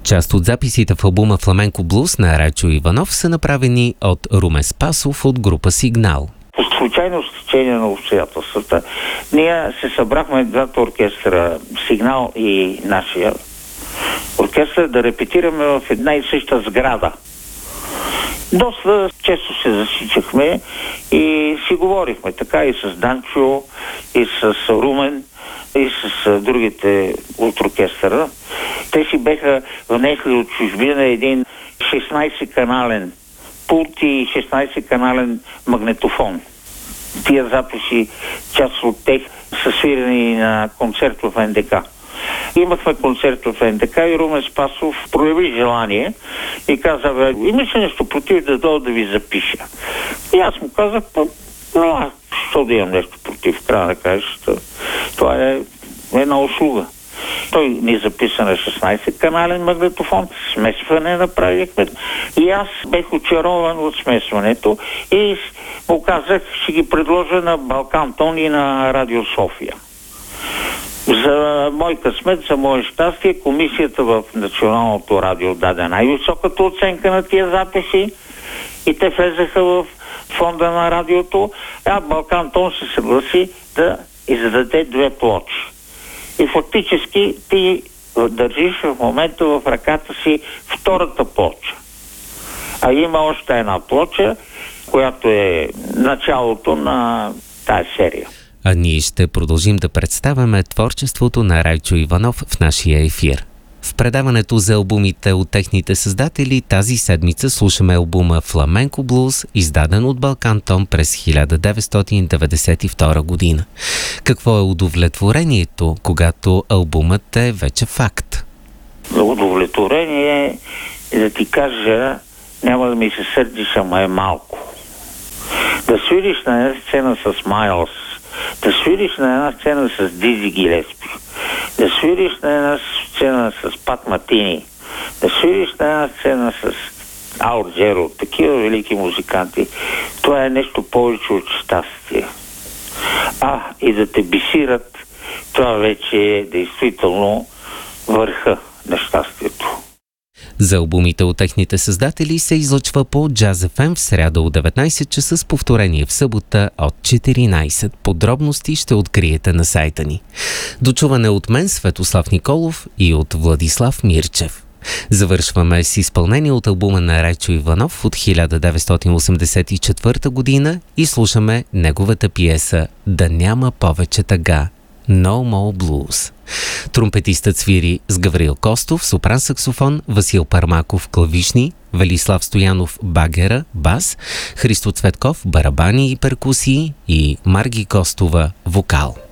Част от записите в албума Фламенко Блуз на Райчо Иванов са направени от Румен Спасов от група Сигнал. По случайно стечение на обстоятелствата, ние се събрахме двата оркестра, Сигнал и нашия оркестър, да репетираме в една и съща сграда. Доста често се засичахме и си говорихме така и с Данчо, и с Румен, и с другите от оркестъра. Те си беха внесли от чужбина един 16-канален пулт и 16-канален магнетофон. Тия записи, част от тях са свирени на концерт в НДК. Имахме концерт в НДК и Румен Спасов прояви желание и каза: имаш ли нещо против да дойда да ви запиша? И аз му казах: що да имам нещо против, края да кажеш. Това е една услуга. Той ни записа на 16-канален магнетофон, смесване направихме. И аз бех очарован от смесването и му казах, ще ги предложа на Балкантон и на Радио София. За мой късмет, за мое щастие, комисията в Националното радио даде най-високата оценка на тия записи и те влезаха в фонда на радиото, а Балкантон се съгласи да издаде 2 плочи. И фактически ти държиш в момента в ръката си втората плоча. А има още една плоча, която е началото на тази серия. А ние ще продължим да представяме творчеството на Райчо Иванов в нашия ефир. В предаването за албумите от техните създатели тази седмица слушаме албума Фламенко Блуз, издаден от Балкантон през 1992 година. Какво е удовлетворението, когато албумът е вече факт? Удовлетворение е да ти кажа, няма да ми се сърдиш, ама е малко. Да свириш на една сцена с Майлс, да свириш на една сцена с Дизи Гилеспи, да свириш на една сцена с Пат Матини, да свириш на една сцена с Ал Джеро, такива велики музиканти, това е нещо повече от щастие. И да те бисират, това вече е действително върха на щастието. За албумите от техните създатели се излъчва по Jazz FM в сряда от 19 часа с повторение в събота от 14. Подробности ще откриете на сайта ни. Дочуване от мен, Светослав Николов, и от Владислав Мирчев. Завършваме с изпълнение от албума на Райчо Иванов от 1984 година и слушаме неговата пиеса «Да няма повече тъга» No More Blues. Тромпетистът свири с Гаврил Костов, сопран саксофон, Васил Пармаков клавишни, Велислав Стоянов багера, бас, Христо Цветков барабани и перкусии и Марги Костова вокал.